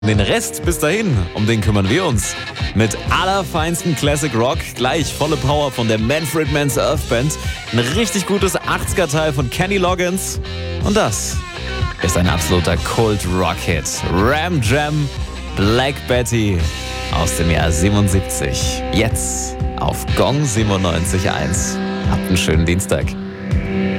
Den Rest bis dahin, um den kümmern wir uns. Mit allerfeinsten Classic Rock, gleich volle Power von der Manfred Mann's Earth Band, ein richtig gutes 80er-Teil von Kenny Loggins und das ist ein absoluter Kult-Rock-Hit. Ram Jam, Black Betty aus dem Jahr 77. Jetzt auf Gong 97.1. Habt einen schönen Dienstag.